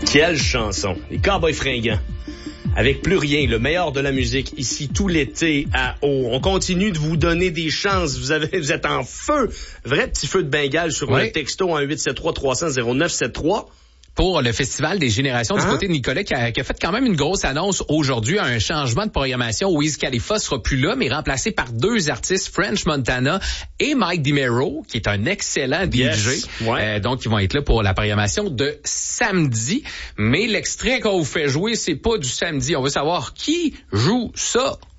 Quelle chanson. Les Cowboys fringants. Avec Plus rien, le meilleur de la musique, ici tout l'été à eau. On continue de vous donner des chances. Vous êtes en feu. Vrai petit feu de Bengale sur le texto 1-873-300-0973. Pour le Festival des Générations du côté de Nicolas qui a fait quand même une grosse annonce aujourd'hui, un changement de programmation. Wiz Khalifa sera plus là, mais remplacé par 2 artistes, French Montana et Mike DiMero, qui est un excellent DJ. Donc, ils vont être là pour la programmation de samedi. Mais l'extrait qu'on vous fait jouer, c'est pas du samedi. On veut savoir qui joue ça.